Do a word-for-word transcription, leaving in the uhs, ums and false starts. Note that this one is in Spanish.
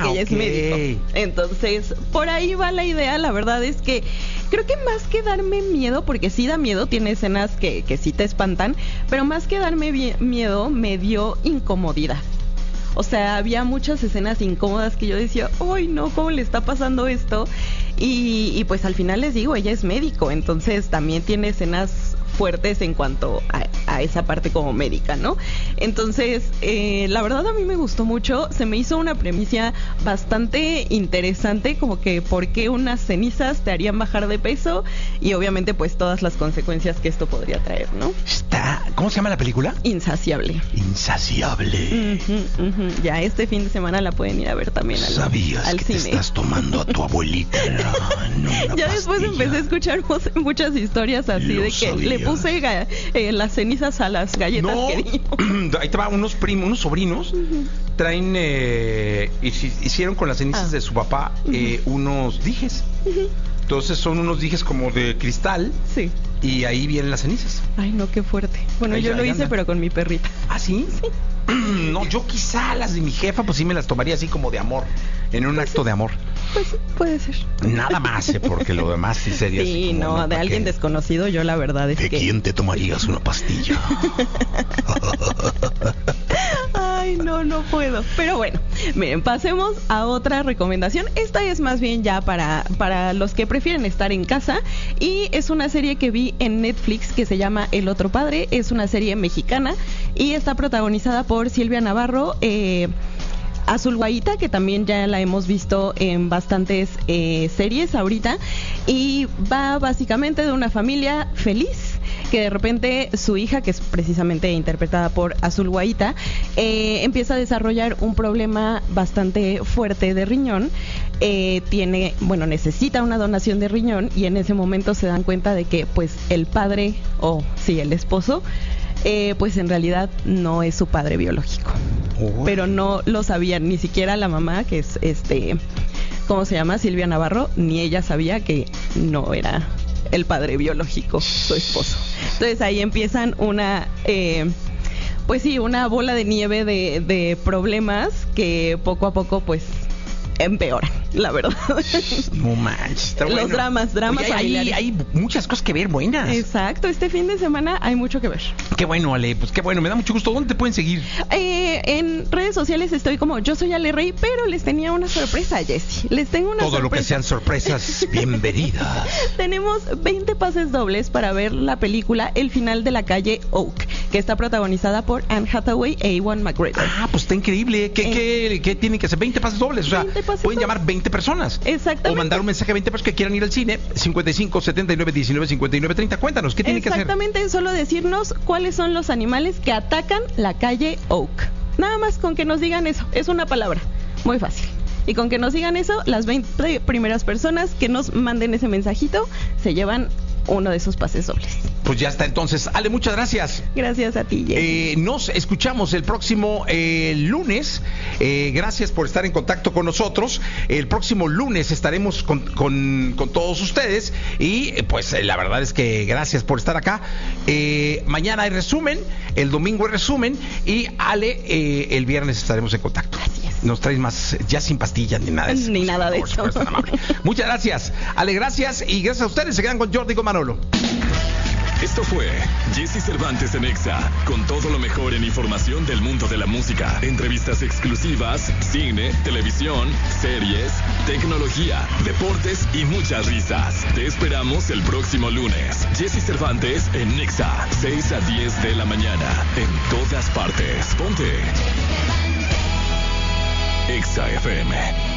que ella okay. es médico. Entonces, por ahí va la idea. La verdad es que creo que más que darme miedo, porque sí da miedo, tiene escenas que, que sí te espantan, pero más que darme vie- miedo, me dio incomodidad. O sea, había muchas escenas incómodas que yo decía, ¡ay no! ¿Cómo le está pasando esto? Y, y pues al final les digo, ella es médico, entonces también tiene escenas fuertes en cuanto a, a esa parte como médica, ¿no? Entonces, eh, la verdad a mí me gustó mucho, se me hizo una premisa bastante interesante, como que por qué unas cenizas te harían bajar de peso y obviamente pues todas las consecuencias que esto podría traer, ¿no? Está, ¿cómo se llama la película? Insaciable. Insaciable. Uh-huh, uh-huh. Ya este fin de semana la pueden ir a ver también al, ¿Sabías al que cine? te estás tomando a tu abuelita? No, no, ya después pastilla. empecé a escuchar muchas historias así Lo de que sabías. le puse ga- eh, las cenizas a las galletas No, que dimos. ahí te va, unos primos, unos sobrinos uh-huh. traen, eh, hicieron con las cenizas ah. de su papá eh, uh-huh. unos dijes. Uh-huh. Entonces son unos dijes como de cristal. Sí. Y ahí vienen las cenizas. Ay, no, qué fuerte. Bueno, ahí, yo lo hice, anda. Pero con mi perrita. ¿Ah, sí? Sí. No, yo quizá las de mi jefa, pues sí me las tomaría así como de amor, en un pues acto sí. de amor. Pues sí, puede ser. Nada más, ¿eh? Porque lo demás sí sería sí, así como, no, no, de alguien qué? desconocido, yo la verdad es ¿De que... ¿De quién te tomarías una pastilla? Ay, no, no puedo. Pero bueno, miren, pasemos a otra recomendación. Esta es más bien ya para, para los que prefieren estar en casa. Y es una serie que vi en Netflix que se llama El Otro Padre. Es una serie mexicana y está protagonizada por Silvia Navarro, eh, Azul Guaita, que también ya la hemos visto en bastantes eh, series ahorita. Y va básicamente de una familia feliz, que de repente su hija, que es precisamente interpretada por Azul Guaita, eh, empieza a desarrollar un problema bastante fuerte de riñón. Eh, tiene, bueno, necesita una donación de riñón y en ese momento se dan cuenta de que pues el padre, o sí, el esposo, eh, pues en realidad no es su padre biológico. Oh. Pero no lo sabían, ni siquiera la mamá, que es este, ¿cómo se llama? Silvia Navarro, ni ella sabía que no era el padre biológico, su esposo. Entonces ahí empiezan una, eh, pues sí, una bola de nieve de, de problemas que poco a poco pues empeoran, la verdad. No manches, está bueno. Los dramas, dramas Oye, hay, familiares. Hay, hay muchas cosas que ver buenas. Exacto, este fin de semana hay mucho que ver. Qué bueno, Ale, pues qué bueno, me da mucho gusto. ¿Dónde te pueden seguir? Eh, en redes sociales estoy como Yo Soy Ale Rey, pero les tenía una sorpresa, Jessy. Les tengo una Todo sorpresa. Todo lo que sean sorpresas, bienvenidas. Tenemos veinte pases dobles para ver la película El Final de la Calle Oak, que está protagonizada por Anne Hathaway e Ewan McGregor. Ah, pues está increíble. ¿Qué, en... qué, qué tienen que hacer? veinte pases dobles, o sea, pueden dobles. llamar veinte personas. Exactamente. O mandar un mensaje a veinte personas que quieran ir al cine. cincuenta y cinco, setenta y nueve, diecinueve, cincuenta y nueve, treinta. Cuéntanos, ¿qué tienen que hacer? Exactamente, solo decirnos cuáles son los animales que atacan la calle Oak. Nada más con que nos digan eso, es una palabra, muy fácil. Y con que nos digan eso, las veinte primeras personas que nos manden ese mensajito se llevan uno de esos pases dobles. Pues ya está, entonces. Ale, muchas gracias. Gracias a ti, eh, Nos escuchamos el próximo eh, lunes. Eh, gracias por estar en contacto con nosotros. El próximo lunes estaremos con, con, con todos ustedes. Y eh, pues eh, la verdad es que gracias por estar acá. Eh, mañana hay resumen, el domingo hay resumen. Y Ale, eh, el viernes estaremos en contacto. Así es. Nos traes más, ya sin pastilla ni nada de eso. Ni nada de eso. Muchas gracias. Ale, gracias. Y gracias a ustedes. Se quedan con Jordi y con Manolo. Esto fue Jessy Cervantes en Exa, con todo lo mejor en información del mundo de la música, entrevistas exclusivas, cine, televisión, series, tecnología, deportes y muchas risas. Te esperamos el próximo lunes. Jessy Cervantes en Exa, seis a diez de la mañana, en todas partes. Ponte Exa F M.